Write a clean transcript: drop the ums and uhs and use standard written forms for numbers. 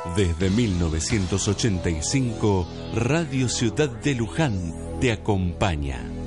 Desde 1985, Radio Ciudad de Luján te acompaña.